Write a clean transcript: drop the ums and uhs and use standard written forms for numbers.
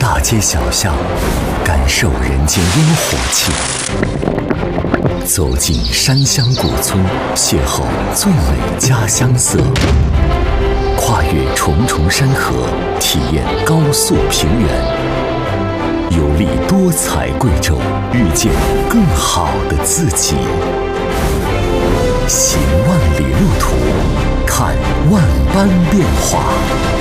大街小巷，感受人间烟火气；走进山乡古村，邂逅最美家乡色；跨越重重山河，体验高速平原。游历多彩贵州，遇见更好的自己。行万里路途，看万般变化。